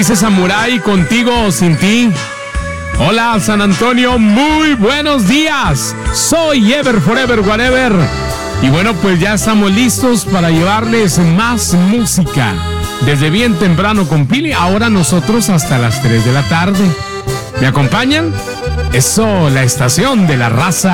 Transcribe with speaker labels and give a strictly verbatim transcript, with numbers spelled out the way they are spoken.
Speaker 1: Dice Samurai, contigo o sin ti. Hola San Antonio, muy buenos días. Soy Ever Forever Whatever. Y bueno, pues ya estamos listos para llevarles más música. Desde bien temprano con Pili, ahora nosotros hasta las tres de la tarde. ¿Me acompañan? Eso, la estación de la raza.